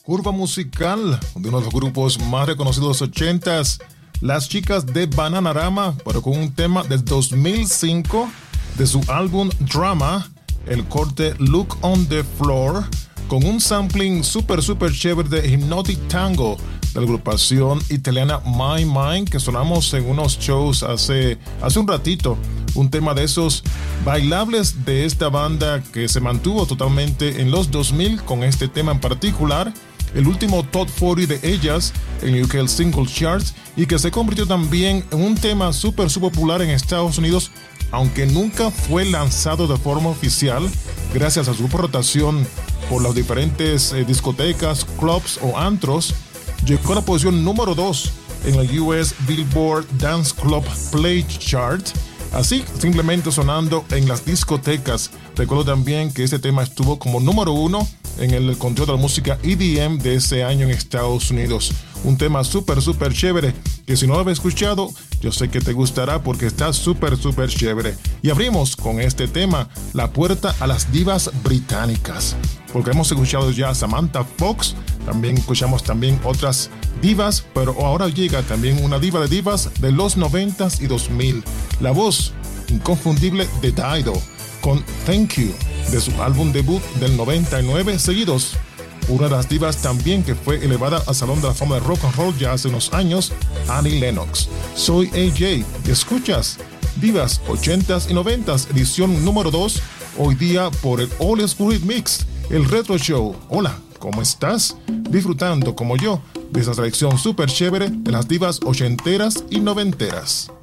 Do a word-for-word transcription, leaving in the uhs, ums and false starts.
Curva musical de uno de los grupos más reconocidos de los ochentas, las chicas de Bananarama, pero con un tema del dos mil cinco de su álbum Drama, el corte Look on the Floor, con un sampling super super chévere de Hypnotic Tango de la agrupación italiana My Mind, que sonamos en unos shows hace, hace un ratito. Un tema de esos bailables de esta banda que se mantuvo totalmente en los dos mil con este tema en particular, el último Top cuarenta de ellas en U K Singles Charts, y que se convirtió también en un tema súper súper popular en Estados Unidos, aunque nunca fue lanzado de forma oficial, gracias a su rotación por las diferentes eh, discotecas, clubs o antros. Llegó a la posición número dos en el U S Billboard Dance Club Play Chart, así simplemente sonando en las discotecas. Recuerdo también que este tema estuvo como número uno en el conteo de la música E D M de ese año en Estados Unidos. Un tema súper súper chévere que si no lo habéis escuchado, yo sé que te gustará porque está súper súper chévere. Y abrimos con este tema la puerta a las divas británicas, porque hemos escuchado ya a Samantha Fox, también escuchamos también otras divas, pero ahora llega también una diva de divas de los noventas y dos mil, la voz inconfundible de Dido, con Thank You, de su álbum debut del noventa y nueve, seguidos una de las divas también que fue elevada al Salón de la Fama de Rock and Roll ya hace unos años, Annie Lennox. Soy A J y escuchas Divas ochentas y noventas, edición número dos, hoy día por el All Spirit Mix, el Retro Show. Hola, ¿cómo estás? Disfrutando como yo de esa selección súper chévere de las divas ochenteras y noventeras.